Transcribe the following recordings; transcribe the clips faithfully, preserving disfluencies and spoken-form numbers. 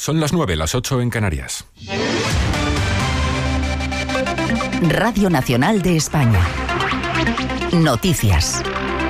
Son las nueve, las ocho en Canarias. Radio Nacional de España. Noticias.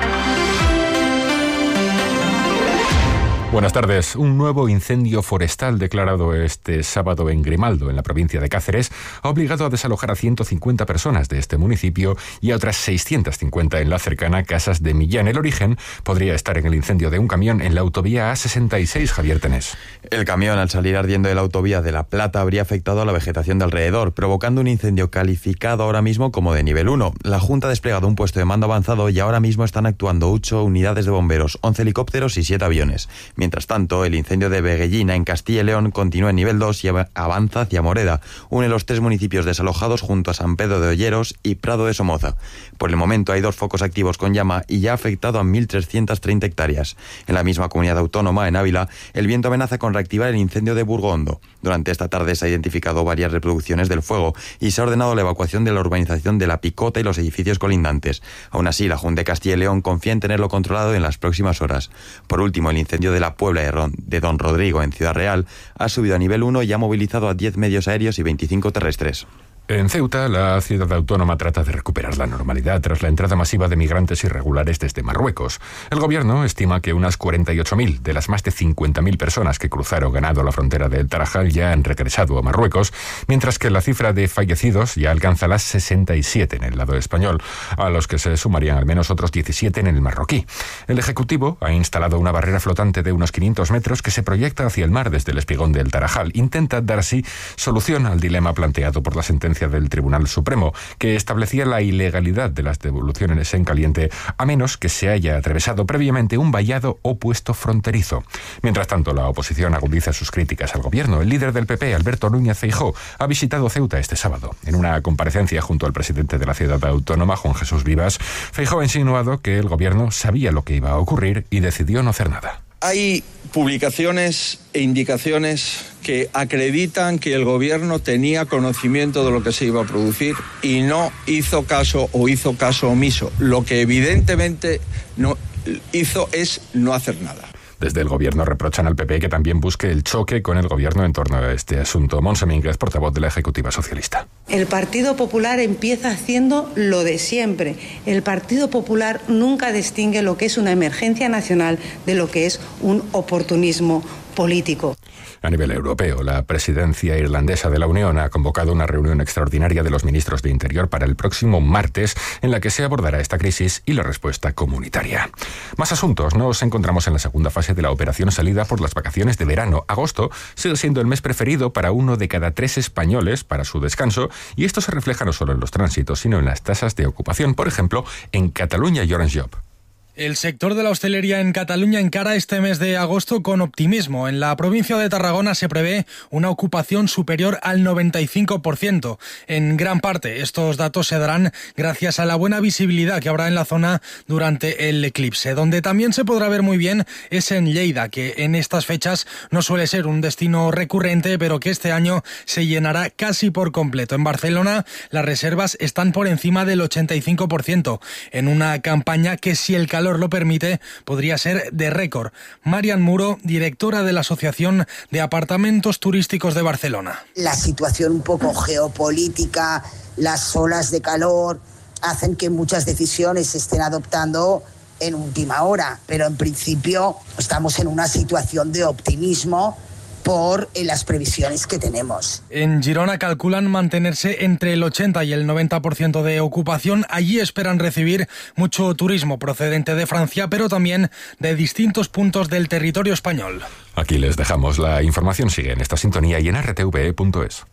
Buenas tardes. Un nuevo incendio forestal declarado este sábado en Grimaldo, en la provincia de Cáceres, ha obligado a desalojar a ciento cincuenta personas de este municipio y a otras seiscientas cincuenta en la cercana Casas de Millán. El origen podría estar en el incendio de un camión en la autovía A sesenta y seis, Javier Tenés. El camión, al salir ardiendo de la autovía de La Plata, habría afectado a la vegetación de alrededor, provocando un incendio calificado ahora mismo como de nivel uno. La Junta ha desplegado un puesto de mando avanzado y ahora mismo están actuando ocho unidades de bomberos, once helicópteros y siete aviones. Mientras tanto, el incendio de Veguellina, en Castilla y León, continúa en nivel dos y avanza hacia Moreda, une los tres municipios desalojados junto a San Pedro de Olleros y Prado de Somoza. Por el momento hay dos focos activos con llama y ya ha afectado a mil trescientas treinta hectáreas. En la misma comunidad autónoma, en Ávila, el viento amenaza con reactivar el incendio de Burgondo. Durante esta tarde se ha identificado varias reproducciones del fuego y se ha ordenado la evacuación de la urbanización de La Picota y los edificios colindantes. Aún así, la Junta de Castilla y León confía en tenerlo controlado en las próximas horas. Por último, el incendio de la Puebla de Don Rodrigo, en Ciudad Real, ha subido a nivel uno y ha movilizado a diez medios aéreos y veinticinco terrestres. En Ceuta, la ciudad autónoma trata de recuperar la normalidad tras la entrada masiva de migrantes irregulares desde Marruecos. El gobierno estima que unas cuarenta y ocho mil de las más de cincuenta mil personas que cruzaron ganado la frontera del Tarajal ya han regresado a Marruecos, mientras que la cifra de fallecidos ya alcanza las sesenta y siete en el lado español, a los que se sumarían al menos otros diecisiete en el marroquí. El Ejecutivo ha instalado una barrera flotante de unos quinientos metros que se proyecta hacia el mar desde el espigón del Tarajal. Intenta dar así solución al dilema planteado por la sentencia del Tribunal Supremo, que establecía la ilegalidad de las devoluciones en caliente a menos que se haya atravesado previamente un vallado o puesto fronterizo. Mientras tanto, la oposición agudiza sus críticas al gobierno. El líder del P P, Alberto Núñez Feijóo, ha visitado Ceuta este sábado. En una comparecencia junto al presidente de la ciudad autónoma, Juan Jesús Vivas, Feijóo ha insinuado que el gobierno sabía lo que iba a ocurrir y decidió no hacer nada. Hay publicaciones e indicaciones que acreditan que el gobierno tenía conocimiento de lo que se iba a producir y no hizo caso o hizo caso omiso. Lo que evidentemente no hizo es no hacer nada. Desde el gobierno reprochan al P P que también busque el choque con el gobierno en torno a este asunto. Montse Mínguez, portavoz de la Ejecutiva Socialista. El Partido Popular empieza haciendo lo de siempre. El Partido Popular nunca distingue lo que es una emergencia nacional de lo que es un oportunismo político. A nivel europeo, la presidencia irlandesa de la Unión ha convocado una reunión extraordinaria de los ministros de Interior para el próximo martes, en la que se abordará esta crisis y la respuesta comunitaria. Más asuntos. Nos encontramos en la segunda fase de la operación salida por las vacaciones de verano. Agosto sigue siendo el mes preferido para uno de cada tres españoles para su descanso, y esto se refleja no solo en los tránsitos, sino en las tasas de ocupación, por ejemplo, en Cataluña y Orange Job. El sector de la hostelería en Cataluña encara este mes de agosto con optimismo. En la provincia de Tarragona se prevé una ocupación superior al noventa y cinco por ciento. En gran parte, estos datos se darán gracias a la buena visibilidad que habrá en la zona durante el eclipse. Donde también se podrá ver muy bien es en Lleida, que en estas fechas no suele ser un destino recurrente, pero que este año se llenará casi por completo. En Barcelona, las reservas están por encima del ochenta y cinco por ciento, en una campaña que, si el calor lo permite, podría ser de récord. Marian Muro, directora de la Asociación de Apartamentos Turísticos de Barcelona. La situación un poco geopolítica, las olas de calor, hacen que muchas decisiones se estén adoptando en última hora, pero en principio estamos en una situación de optimismo por las previsiones que tenemos. En Girona calculan mantenerse entre el ochenta y el noventa por ciento de ocupación. Allí esperan recibir mucho turismo procedente de Francia, pero también de distintos puntos del territorio español. Aquí les dejamos. La información sigue en esta sintonía y en r t v e punto es.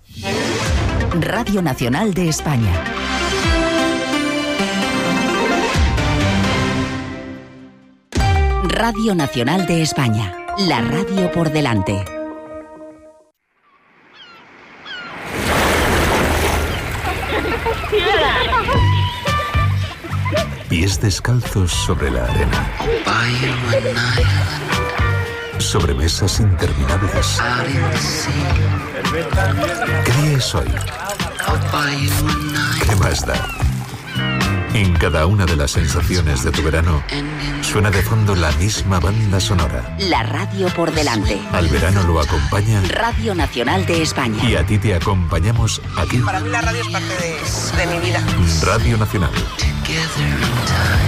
Radio Nacional de España. Radio Nacional de España. La radio por delante. Pies descalzos sobre la arena. Sobre mesas interminables. ¿Qué día es hoy? ¿Qué más da? En cada una de las sensaciones de tu verano suena de fondo la misma banda sonora. La radio por delante. Al verano lo acompaña Radio Nacional de España. Y a ti te acompañamos aquí. Para mí la radio es parte de, de mi vida. Radio Nacional.